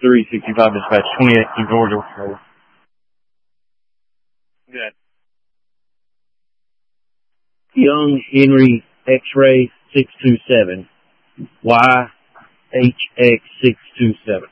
365 dispatch, 28 Georgia. Good. Young Henry X-ray 627. YHX 627.